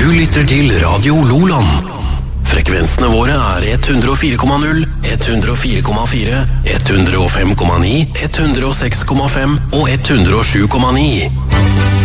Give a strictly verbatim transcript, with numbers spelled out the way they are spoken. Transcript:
lytter til Radio Loland. Frekvensene våre er ett hundre og fire komma null, ett hundre og fire komma fire, ett hundre og fem komma ni, ett hundre og seks komma fem og ett hundre og sju komma ni.